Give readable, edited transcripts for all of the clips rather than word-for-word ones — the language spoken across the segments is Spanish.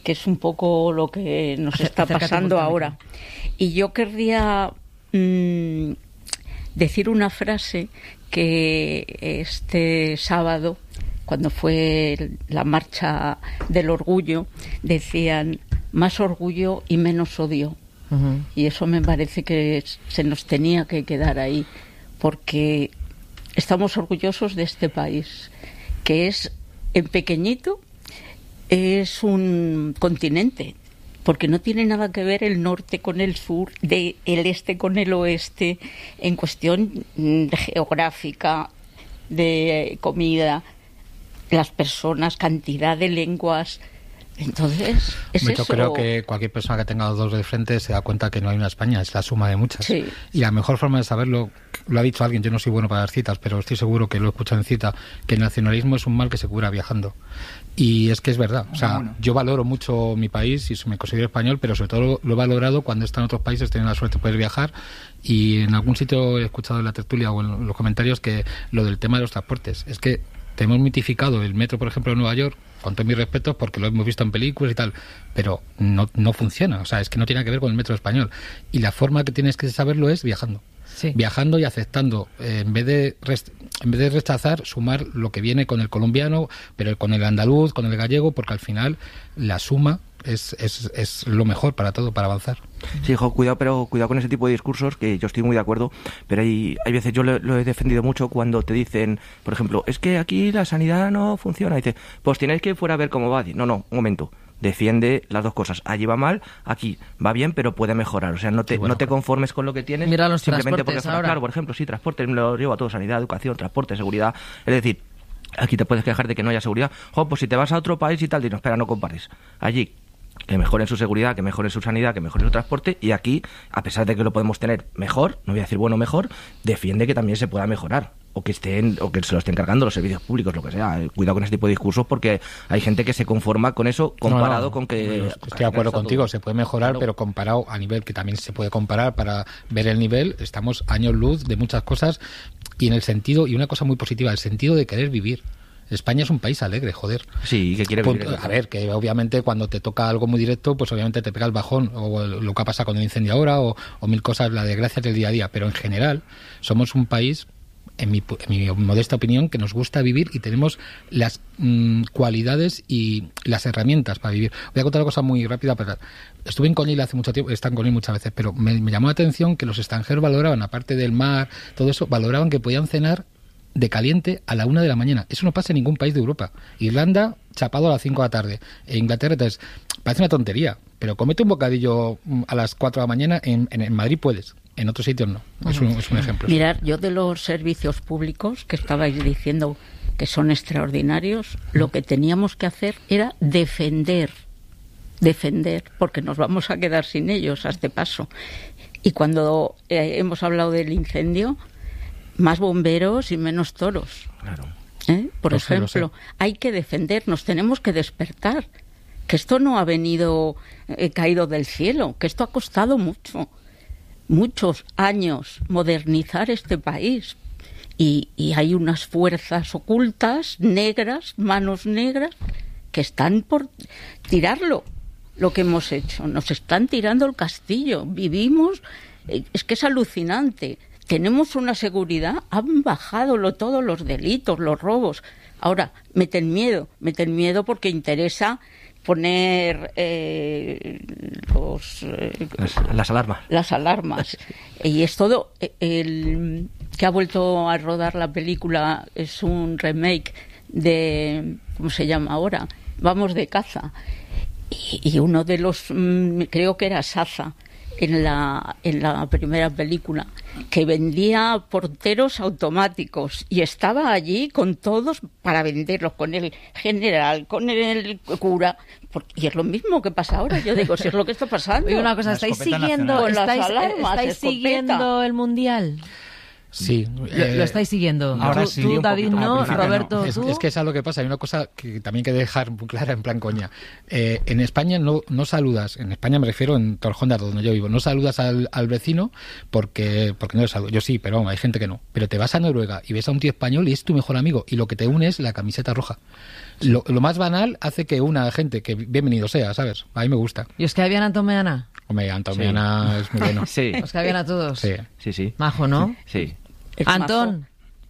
que es un poco lo que nos está pasando ahora. Y yo querría decir una frase que este sábado, cuando fue la marcha del orgullo, decían: más orgullo y menos odio. Y eso me parece que se nos tenía que quedar ahí, porque estamos orgullosos de este país, que es en pequeñito, es un continente, porque no tiene nada que ver el norte con el sur, el este con el oeste, en cuestión geográfica, de comida, las personas, cantidad de lenguas. Entonces, yo creo que cualquier persona que tenga los dos de frente se da cuenta que no hay una España, es la suma de muchas. Sí. Y la mejor forma de saberlo, lo ha dicho alguien, yo no soy bueno para dar citas, pero estoy seguro que lo he escuchado en cita, que el nacionalismo es un mal que se cura viajando. Y es que es verdad. O sea, yo valoro mucho mi país y me considero español, pero sobre todo lo he valorado cuando he estado en otros países, teniendo la suerte de poder viajar. Y en algún sitio he escuchado en la tertulia o en los comentarios que lo del tema de los transportes, es que tenemos mitificado el metro, por ejemplo, de Nueva York, con todos mis respetos, porque lo hemos visto en películas y tal, pero no funciona. O sea, es que no tiene que ver con el metro español. Y la forma que tienes que saberlo es viajando. Sí. Viajando y aceptando. En vez de rechazar, sumar lo que viene con el colombiano, pero con el andaluz, con el gallego, porque al final la suma es lo mejor para todo, para avanzar. Sí, hijo, cuidado con ese tipo de discursos, que yo estoy muy de acuerdo, pero hay veces, yo lo he defendido mucho cuando te dicen, por ejemplo, es que aquí la sanidad no funciona. Dice, pues tienes que ir fuera a ver cómo va. No, un momento. Defiende las dos cosas. Allí va mal, aquí va bien, pero puede mejorar. O sea, no te conformes con lo que tienes. Mira los simplemente porque transportes ahora. Claro, por ejemplo, sí, transporte, me lo llevo a todo, sanidad, educación, transporte, seguridad. Es decir, aquí te puedes quejar de que no haya seguridad. Pues si te vas a otro país y tal, no, espera, no compares. Allí, que mejoren su seguridad, que mejoren su sanidad, que mejoren su transporte, y aquí, a pesar de que lo podemos tener mejor, no voy a decir mejor, defiende que también se pueda mejorar, o que se lo estén cargando los servicios públicos, lo que sea. Cuidado con ese tipo de discursos, porque hay gente que se conforma con eso comparado con que... Estoy de acuerdo contigo, se puede mejorar, claro, pero comparado a nivel que también se puede comparar para ver el nivel, estamos años luz de muchas cosas, y en el sentido, y una cosa muy positiva, el sentido de querer vivir. España es un país alegre, joder. Sí, que quiere vivir. A ver, que obviamente cuando te toca algo muy directo, pues obviamente te pega el bajón, o lo que ha pasado con el incendio ahora, o mil cosas, la desgracia del día a día. Pero en general, somos un país, en mi modesta opinión, que nos gusta vivir y tenemos las cualidades y las herramientas para vivir. Voy a contar una cosa muy rápida. Pero estuve en Conil hace mucho tiempo, he estado en Conil muchas veces, pero me llamó la atención que los extranjeros valoraban, aparte del mar, todo eso, valoraban que podían cenar de caliente a la 1 de la mañana. Eso no pasa en ningún país de Europa. Irlanda, chapado a las 5 de la tarde. En Inglaterra, entonces, parece una tontería, pero comete un bocadillo a las 4 de la mañana, en Madrid puedes, en otros sitios no. Es un ejemplo. Mirad, yo de los servicios públicos que estabais diciendo que son extraordinarios, lo que teníamos que hacer era defender, porque nos vamos a quedar sin ellos a este paso. Y cuando hemos hablado del incendio, más bomberos y menos toros. Claro. Por ejemplo, hay que defendernos, tenemos que despertar. Que esto no ha venido caído del cielo, que esto ha costado muchos años modernizar este país. Y hay unas fuerzas ocultas, negras, manos negras, que están por tirarlo, lo que hemos hecho. Nos están tirando el castillo. Vivimos, es que es alucinante. Tenemos una seguridad, han bajado todos los delitos, los robos. Ahora, meten miedo porque interesa poner las alarmas. Las alarmas. Y es todo. El que ha vuelto a rodar la película es un remake de, ¿cómo se llama ahora? Vamos de caza. Y uno de los, creo que era Saza, en la primera película, que vendía porteros automáticos y estaba allí con todos para venderlos, con el general, con el cura, y es lo mismo que pasa ahora. Yo digo, si es lo que está pasando. Oye, una cosa, ¿estáis siguiendo el Mundial? Sí. ¿Lo estáis siguiendo? Ahora Tú, David, no. Roberto, no. ¿tú? Es que es algo que pasa. Hay una cosa que también hay que dejar muy clara en plan coña. En España no saludas, en España me refiero en Torrejón, donde yo vivo, no saludas al vecino porque no le saludo. Yo sí, pero bueno, hay gente que no. Pero te vas a Noruega y ves a un tío español y es tu mejor amigo y lo que te une es la camiseta roja. Lo más banal hace que una gente que bienvenido sea, ¿sabes? A mí me gusta. ¿Y os cae bien Antón Meana? Hombre, Antón Meana es muy bueno. Sí. ¿Os cae bien a todos? Sí. Majo, ¿no? Sí. Antón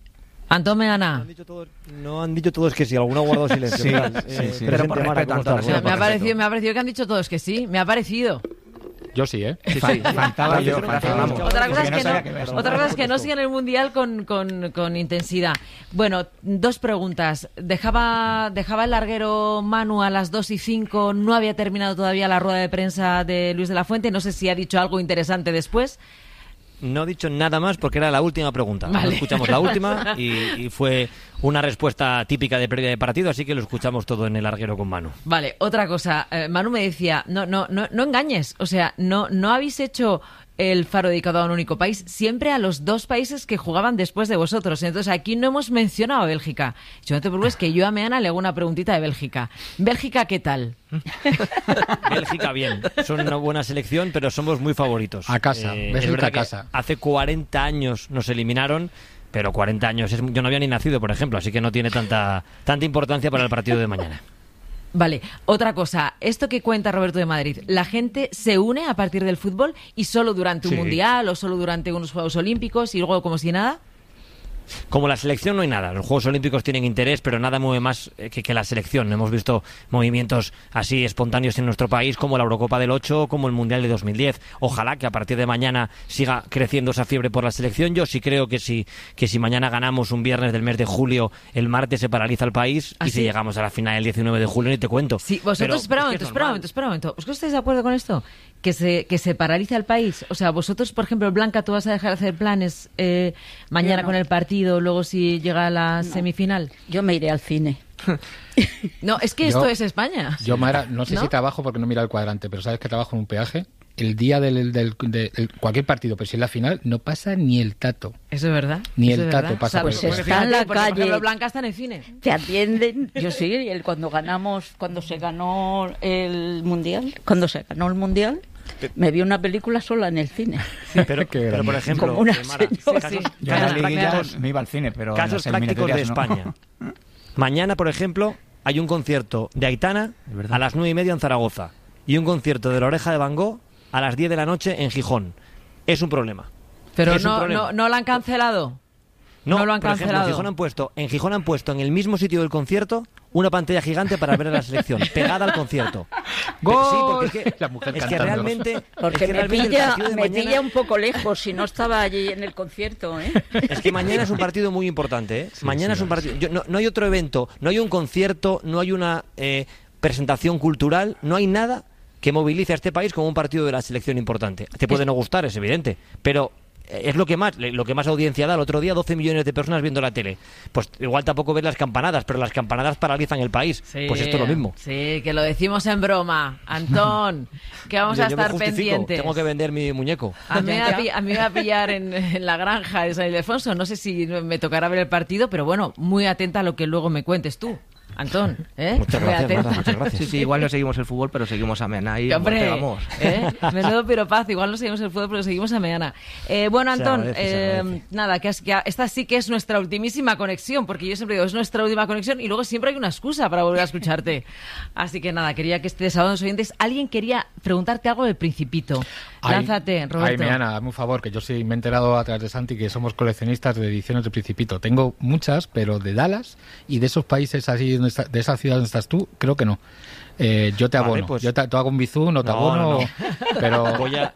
Meana. No han dicho todos que sí, alguno ha guardado silencio. Sí. Pero por respeto, Antón, Me ha parecido que han dicho todos que sí. Me ha parecido. Yo sí, ¿eh? Sí. Faltaba yo. Otra cosa es que no sigan el Mundial con intensidad. Bueno, dos preguntas. Dejaba el larguero Manu a las 2:05. No había terminado todavía la rueda de prensa de Luis de la Fuente. No sé si ha dicho algo interesante después. No he dicho nada más porque era la última pregunta. Vale. Escuchamos la última y fue una respuesta típica de pérdida de partido, así que lo escuchamos todo en el larguero con Manu. Vale, otra cosa. Manu me decía, no engañes. O sea, no habéis hecho el faro dedicado a un único país, siempre a los dos países que jugaban después de vosotros. Entonces, aquí no hemos mencionado a Bélgica. Yo no te preocupes que yo a Meana le hago una preguntita de Bélgica. ¿Bélgica qué tal? Bélgica bien, son una buena selección, pero somos muy favoritos. A casa, Bélgica a casa. Hace 40 años nos eliminaron, pero 40 años, yo no había ni nacido, por ejemplo, así que no tiene tanta importancia para el partido de mañana. Vale, otra cosa, esto que cuenta Roberto de Madrid, ¿la gente se une a partir del fútbol y solo durante un mundial o solo durante unos Juegos Olímpicos y luego como si nada? Como la selección no hay nada. Los Juegos Olímpicos tienen interés, pero nada mueve más que la selección. Hemos visto movimientos así espontáneos en nuestro país, como la Eurocopa del 8, como el Mundial de 2010. Ojalá que a partir de mañana siga creciendo esa fiebre por la selección. Yo sí creo que si mañana ganamos un viernes del mes de julio, el martes se paraliza el país y si llegamos a la final el 19 de julio ni te cuento. Sí, vosotros, espera un momento. ¿Vosotros estáis de acuerdo con esto? Que se paraliza el país. O sea, vosotros, por ejemplo, Blanca, tú vas a dejar de hacer planes mañana con el partido, luego si llega la semifinal. Yo me iré al cine. No, es que esto es España. Yo, Mara, no sé si trabajo porque no mira el cuadrante, pero sabes que trabajo en un peaje. El día de cualquier partido, pero si es la final, no pasa ni el tato. Eso es verdad. Ni el tato pasa. Pues está en la calle. Por ejemplo, Blanca está en el cine. Te atienden. Yo sí, cuando se ganó el Mundial, me vi una película sola en el cine. Sí, pero por ejemplo, como una yo en la liguilla me iba al cine, pero casos prácticos de España. Mañana, por ejemplo, hay un concierto de Aitana a las 9:30 en Zaragoza y un concierto de La Oreja de Van Gogh a las 10 de la noche en Gijón. Es un problema. Pero no la han cancelado. No lo han cancelado. Ejemplo, en Gijón han puesto en el mismo sitio del concierto una pantalla gigante para ver a la selección, pegada al concierto. ¡Gol! Sí, porque la mujer es que realmente... Porque me pilla un poco lejos si no estaba allí en el concierto, ¿eh? Es que mañana es un partido muy importante, ¿eh? Sí, mañana es un partido... No hay otro evento, no hay un concierto, no hay una presentación cultural, no hay nada que movilice a este país como un partido de la selección importante. Te puede no gustar, es evidente, pero... es lo que más audiencia da. El otro día 12 millones de personas viendo la tele. Pues igual tampoco ves las campanadas, pero las campanadas paralizan el país. Sí, pues esto es lo mismo. Sí, que lo decimos en broma. Antón, que vamos a estar pendientes. Tengo que vender mi muñeco. A mí me va a pillar en la granja de San Ildefonso. No sé si me tocará ver el partido, pero bueno, muy atenta a lo que luego me cuentes tú. Antón, Muchas gracias. Sí, igual no seguimos el fútbol, pero seguimos a Meana y hombre, menudo piropazo, igual no seguimos el fútbol, pero seguimos a Meana. Bueno, Antón, nada, que esta sí que es nuestra ultimísima conexión, porque yo siempre digo, es nuestra última conexión y luego siempre hay una excusa para volver a escucharte. Así que nada, quería que estés a los oyentes. Alguien quería preguntarte algo del Principito. Lánzate, Roberto. Ay, Meana, hazme un favor, que yo sí me he enterado a través de Santi que somos coleccionistas de ediciones del Principito. Tengo muchas, pero de Dallas y de esos países así, de esa ciudad donde estás tú, creo que no. Yo te abono. Vale, pues, yo te hago un bizú, no te abono, pero...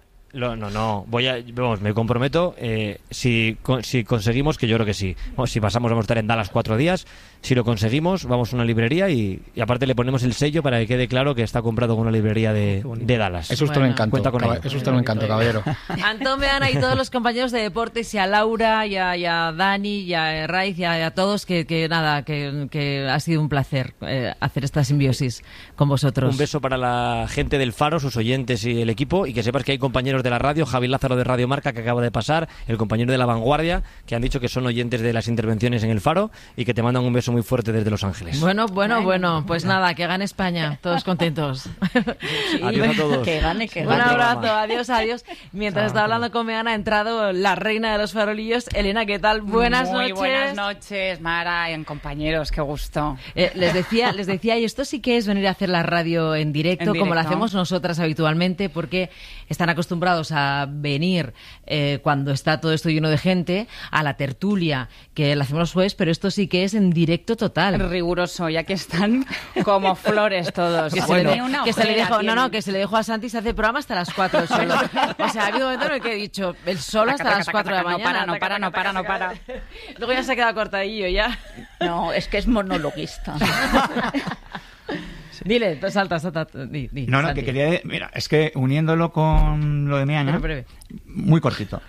me comprometo, si conseguimos, que yo creo que sí. Si pasamos, vamos a estar en Dallas 4 días, Si lo conseguimos, vamos a una librería y aparte le ponemos el sello para que quede claro que está comprado con una librería de Dallas. Eso usted me encanta. Eso usted me encanta, caballero. Antón Meana y todos los compañeros de deportes, y a Laura, y a Dani, y a Raiz, y a todos, que ha sido un placer hacer esta simbiosis con vosotros. Un beso para la gente del Faro, sus oyentes y el equipo, y que sepas que hay compañeros de la radio, Javi Lázaro de Radio Marca, que acaba de pasar, el compañero de La Vanguardia, que han dicho que son oyentes de las intervenciones en el Faro y que te mandan un beso muy fuerte desde Los Ángeles. Bueno, pues nada, que gane España, todos contentos. Sí. Adiós a todos. Que gane. Un abrazo, adiós. Mientras estaba hablando con Meana, ha entrado la reina de los farolillos, Elena, ¿qué tal? Buenas noches. Muy buenas noches, Mara y compañeros, qué gusto. Les decía, y esto sí que es venir a hacer la radio en directo, como la hacemos nosotras habitualmente, porque están acostumbrados a venir cuando está todo esto lleno de gente, a la tertulia que la hacemos los jueves, pero esto sí que es en directo total. Riguroso, ya que están como flores todos. Que se le dejó a Santi, se hace programa hasta las 4 solo. O sea, ha habido un momento en el que he dicho, el solo hasta las 4 de la mañana. No para. Luego ya se ha quedado cortadillo, ya. No, es que es monologuista. Dile, salta. No, Santi. que quería... Mira, es que uniéndolo con lo de Meana, muy cortito.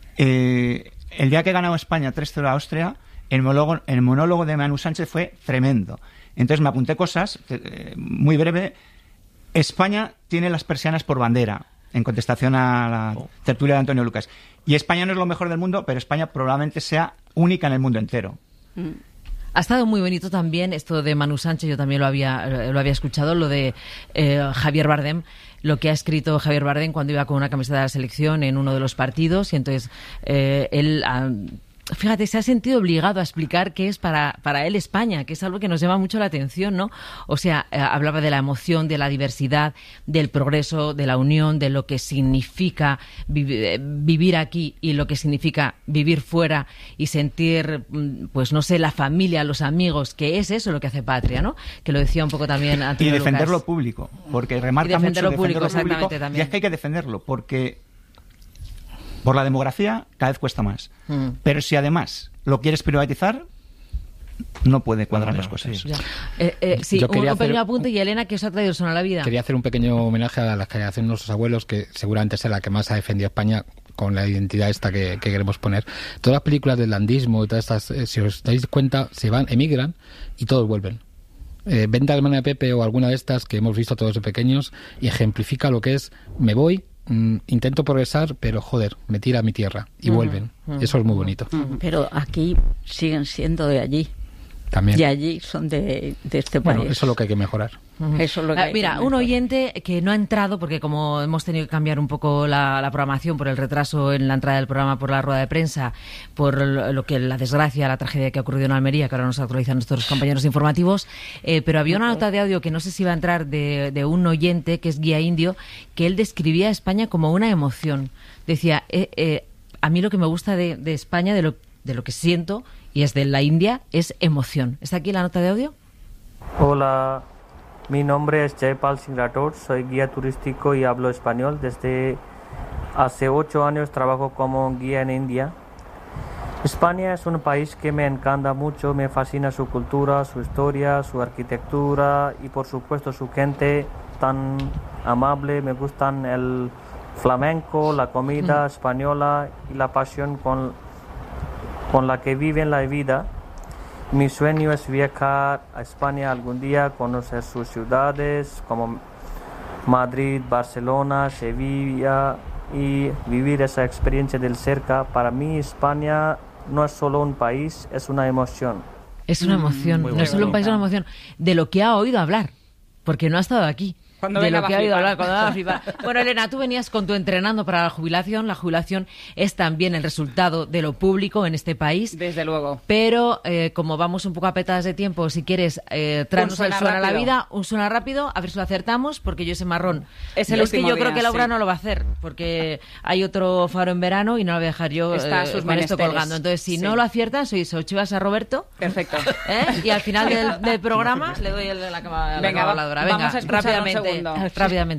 El día que ganó España 3-0 a Austria, el monólogo de Manu Sánchez fue tremendo. Entonces me apunté cosas, muy breve. España tiene las persianas por bandera, en contestación a la tertulia de Antonio Lucas. Y España no es lo mejor del mundo, pero España probablemente sea única en el mundo entero. Ha estado muy bonito también esto de Manu Sánchez, yo también lo había escuchado, lo de Javier Bardem, lo que ha escrito Javier Bardem cuando iba con una camiseta de la selección en uno de los partidos, y entonces él... Fíjate, se ha sentido obligado a explicar qué es para él España, que es algo que nos llama mucho la atención, ¿no? O sea, hablaba de la emoción, de la diversidad, del progreso, de la unión, de lo que significa vivir aquí y lo que significa vivir fuera y sentir, pues no sé, la familia, los amigos, que es eso lo que hace patria, ¿no? Que lo decía un poco también Antonio Y defender Lucas. lo público, porque remarca mucho defender lo público, exactamente, también. Y es que hay que defenderlo, porque... por la demografía cada vez cuesta más. Pero si además lo quieres privatizar, no puede cuadrar las cosas. Sí, un pequeño apunte, y Elena, que os ha traído el Son a la Vida. Quería hacer un pequeño homenaje a la generación de nuestros abuelos, que seguramente es la que más ha defendido a España con la identidad esta que queremos poner. Todas las películas del landismo y todas estas, si os dais cuenta, emigran y todos vuelven. Venta de Hermana de Pepe o alguna de estas que hemos visto todos de pequeños y ejemplifica lo que es: me voy, intento progresar, pero joder, me tira a mi tierra y vuelven. Eso es muy bonito. Pero aquí siguen siendo de allí. También. Y allí son de este país. Bueno, eso es lo que hay que mejorar. Eso es lo que hay Mira, que un mejorar. oyente que no ha entrado, porque como hemos tenido que cambiar un poco la programación por el retraso en la entrada del programa, por la rueda de prensa, por lo que la desgracia, la tragedia que ha ocurrido en Almería, que ahora nos actualizan nuestros compañeros informativos, pero había una nota de audio que no sé si iba a entrar de un oyente, que es Guía Indio, que él describía a España como una emoción. Decía, a mí lo que me gusta de España, de lo que siento, y es de la India, es emoción. ¿Está aquí la nota de audio? Hola, mi nombre es Jaypal Singh Rathod, soy guía turístico y hablo español. Desde hace 8 años trabajo como guía en India. España es un país que me encanta mucho, me fascina su cultura, su historia, su arquitectura y por supuesto su gente tan amable. Me gustan el flamenco, la comida española y la pasión con la que viven la vida. Mi sueño es viajar a España algún día, conocer sus ciudades como Madrid, Barcelona, Sevilla y vivir esa experiencia del cerca. Para mí España no es solo un país, es una emoción. Es una emoción, no es solo un país, es una emoción de lo que ha oído hablar, porque no ha estado aquí. De lo que ha oído hablar, cuando va a flipar. Bueno, Elena, tú venías con tu entrenando para la jubilación. La jubilación es también el resultado de lo público en este país. Desde luego. Pero como vamos un poco apretadas de tiempo, si quieres, tráenos el Suena a la Vida, un Suena rápido, a ver si lo acertamos, porque yo ese marrón. Es el último que yo día, creo que Laura sí. no lo va a hacer, porque hay otro faro en verano y no lo voy a dejar yo Está a sus con esto menesteres. colgando. Entonces, si Sí. no lo aciertas, sois o chivas a Roberto. Perfecto. Y al final del programa le doy la cama a la Venga, camaladora. vamos a escuchar un segundo. Rápidamente.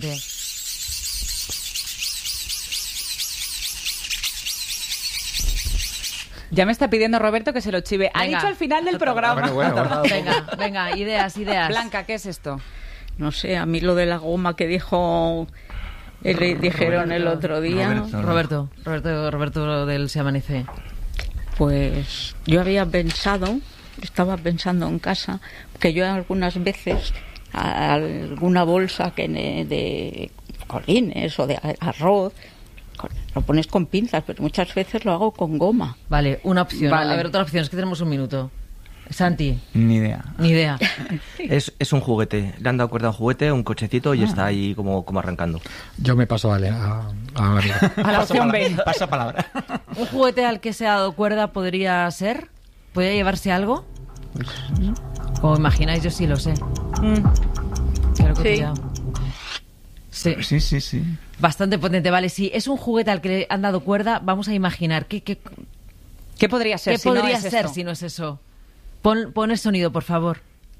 Ya me está pidiendo Roberto que se lo chive. Ha Venga. dicho al final del programa. Venga, ideas. Blanca, ¿qué es esto? No sé, a mí lo de la goma que dijeron el otro día. Roberto del Se Amanece. Pues yo estaba pensando en casa, que yo algunas veces alguna bolsa de colines o de arroz lo pones con pinzas, pero muchas veces lo hago con goma. Vale, una opción. Vale. A ver, otra opción, es que tenemos un minuto. Santi. Ni idea. Es un juguete. Le han dado cuerda a un juguete, un cochecito y está ahí como arrancando. Yo me paso a la amiga. A la opción B. Paso palabra. ¿Un juguete al que se ha dado cuerda podría ser? ¿Podría llevarse algo? Como imagináis, yo sí lo sé. Claro que sí. Sí. Bastante potente, vale. Si es un juguete al que le han dado cuerda, vamos a imaginar ¿qué podría ser? si no es eso? Pon el sonido, por favor.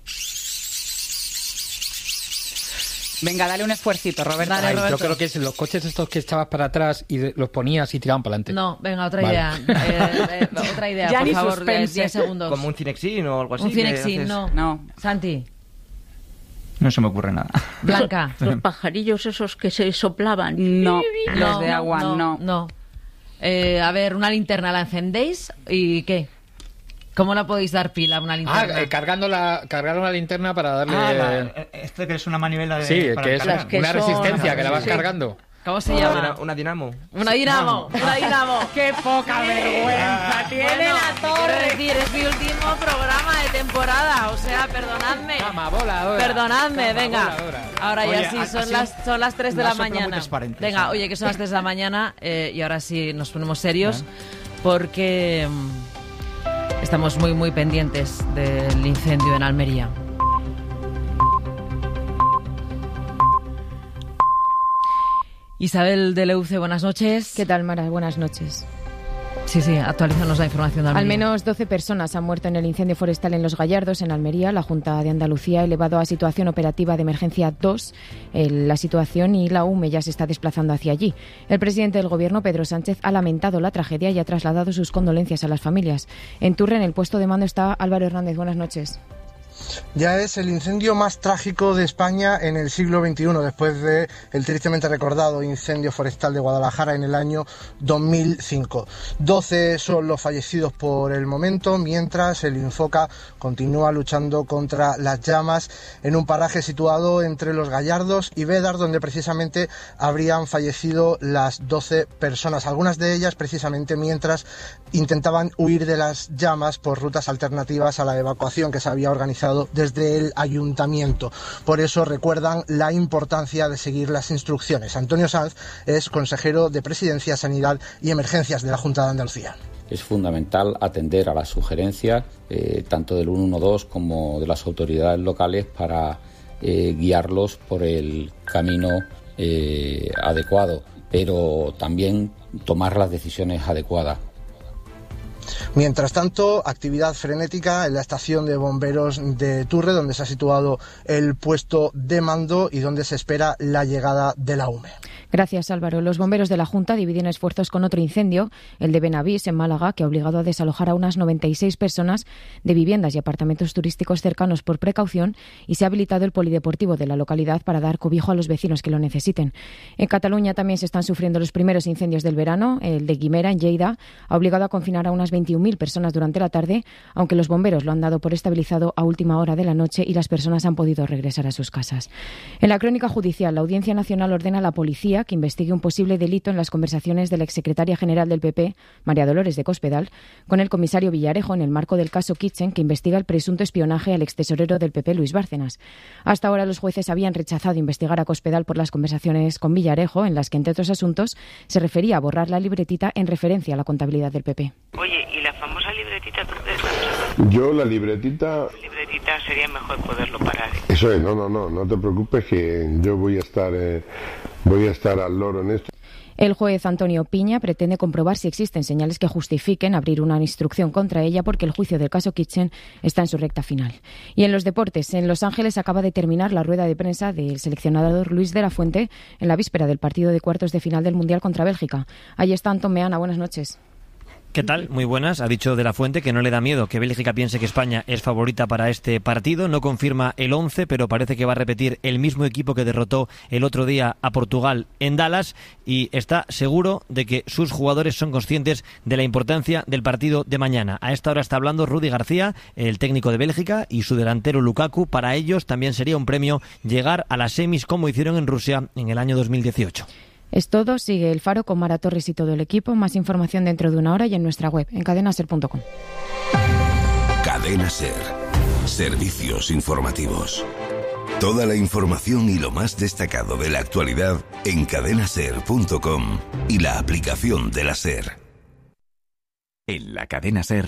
Venga, dale un esfuercito, Roberto. Dale, Roberto. Yo creo que es los coches estos que echabas para atrás y los ponías y tiraban para adelante. No, venga, otra Vale. idea. Otra idea, Ya por ni favor, suspense. 10 segundos. Como un Cinexin o algo así. Un que Cinexin, haces- no. Santi. No se me ocurre nada. Blanca. Los pajarillos esos que se soplaban. No, los de agua, no. A ver, una linterna la encendéis y ¿qué? ¿Cómo la podéis dar pila a una linterna? Cargar una linterna para darle... Esto que es una manivela de... Sí, para que es cargar. una resistencia que la vas Sí. cargando. ¿Cómo se llama? Una dinamo. Una dinamo. ¡Qué poca vergüenza tiene Bueno, la quiero torre! decir, es mi último programa de temporada, o sea, perdonadme. Cama voladora. Perdonadme, Cama venga. voladora. Ahora Oye, ya sí, ha son sido las 3 de una la soplo muy mañana. transparente, Venga, sí. oye, que son las 3 de la mañana y ahora sí nos ponemos serios porque estamos muy, muy pendientes del incendio en Almería. Isabel de Leuce, buenas noches. ¿Qué tal, Mara? Buenas noches. Sí, actualízanos la información de Almería. Al menos 12 personas han muerto en el incendio forestal en Los Gallardos, en Almería. La Junta de Andalucía ha elevado a situación operativa de emergencia 2 la situación y la UME ya se está desplazando hacia allí. El presidente del Gobierno, Pedro Sánchez, ha lamentado la tragedia y ha trasladado sus condolencias a las familias. En Turre, en el puesto de mando, está Álvaro Hernández. Buenas noches. Ya es el incendio más trágico de España en el siglo XXI, después de el tristemente recordado incendio forestal de Guadalajara en el año 2005. 12 son los fallecidos por el momento, mientras el Infoca continúa luchando contra las llamas en un paraje situado entre Los Gallardos y Bédar, donde precisamente habrían fallecido las 12 personas, algunas de ellas precisamente mientras intentaban huir de las llamas por rutas alternativas a la evacuación que se había organizado desde el ayuntamiento. Por eso recuerdan la importancia de seguir las instrucciones. Antonio Sanz es consejero de Presidencia, Sanidad y Emergencias de la Junta de Andalucía. Es fundamental atender a las sugerencias tanto del 112 como de las autoridades locales para guiarlos por el camino adecuado, pero también tomar las decisiones adecuadas. Mientras tanto, actividad frenética en la estación de bomberos de Turre, donde se ha situado el puesto de mando y donde se espera la llegada de la UME. Gracias, Álvaro. Los bomberos de la Junta dividen esfuerzos con otro incendio, el de Benavís, en Málaga, que ha obligado a desalojar a unas 96 personas de viviendas y apartamentos turísticos cercanos por precaución y se ha habilitado el polideportivo de la localidad para dar cobijo a los vecinos que lo necesiten. En Cataluña también se están sufriendo los primeros incendios del verano. El de Guimera, en Lleida, ha obligado a confinar a unas 21.000 personas durante la tarde, aunque los bomberos lo han dado por estabilizado a última hora de la noche y las personas han podido regresar a sus casas. En la crónica judicial, la Audiencia Nacional ordena a la policía que investigue un posible delito en las conversaciones de la exsecretaria general del PP, María Dolores de Cospedal, con el comisario Villarejo en el marco del caso Kitchen, que investiga el presunto espionaje al extesorero del PP, Luis Bárcenas. Hasta ahora los jueces habían rechazado investigar a Cospedal por las conversaciones con Villarejo, en las que, entre otros asuntos, se refería a borrar la libretita en referencia a la contabilidad del PP. Oye, ¿y la famosa libretita? Yo la libretita Sería mejor poderlo parar. Eso es, no te preocupes que yo voy a estar al loro en esto. El juez Antonio Piña pretende comprobar si existen señales que justifiquen abrir una instrucción contra ella porque el juicio del caso Kitchen está en su recta final. Y en los deportes, en Los Ángeles acaba de terminar la rueda de prensa del seleccionador Luis de la Fuente en la víspera del partido de cuartos de final del Mundial contra Bélgica. Ahí está Antón Meana, buenas noches. ¿Qué tal? Muy buenas. Ha dicho De la Fuente que no le da miedo que Bélgica piense que España es favorita para este partido. No confirma el 11, pero parece que va a repetir el mismo equipo que derrotó el otro día a Portugal en Dallas, y está seguro de que sus jugadores son conscientes de la importancia del partido de mañana. A esta hora está hablando Rudi García, el técnico de Bélgica, y su delantero Lukaku. Para ellos también sería un premio llegar a las semis como hicieron en Rusia en el año 2018. Es todo. Sigue El Faro con Mara Torres y todo el equipo. Más información dentro de una hora y en nuestra web, en cadenaser.com. Cadena Ser. Servicios informativos. Toda la información y lo más destacado de la actualidad en cadenaser.com y la aplicación de la Ser. En la Cadena Ser,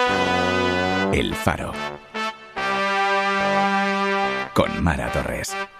El Faro. Con Mara Torres.